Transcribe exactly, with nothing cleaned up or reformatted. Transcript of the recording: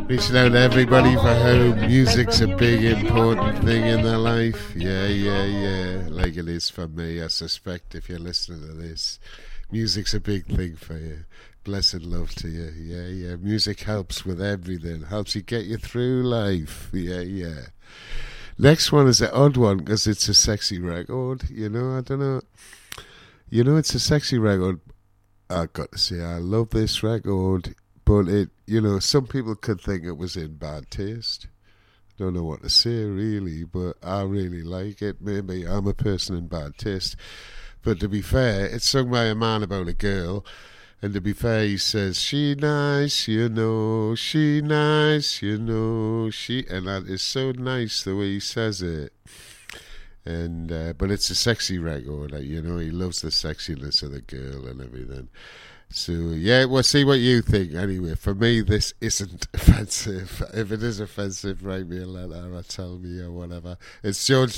Reaching out to everybody for whom music's a big important thing in their life. Yeah, yeah, yeah. Like it is for me. I suspect if you're listening to this, music's a big thing for you. Blessed love to you. Yeah, yeah. Music helps with everything. Helps you get you through life. Yeah, yeah. Next one is an odd one because it's a sexy record. You know, I don't know. You know, it's a sexy record. I've got to say, I love this record. But, it, you know, some people could think it was in bad taste. Don't know what to say, really, but I really like it. Maybe I'm a person in bad taste. But to be fair, it's sung by a man about a girl. And to be fair, he says, she nice, you know, she nice, you know, she... And that is so nice, the way he says it. And uh, But it's a sexy record, like, you know, he loves the sexiness of the girl and everything. So, yeah, we'll see what you think. Anyway, for me, this isn't offensive. If it is offensive, write me a letter or tell me or whatever. It's George